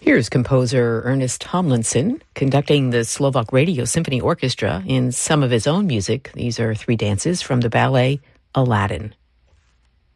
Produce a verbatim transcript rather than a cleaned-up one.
Here's composer Ernest Tomlinson conducting the Slovak Radio Symphony Orchestra in some of his own music. These are three dances from the ballet Aladdin.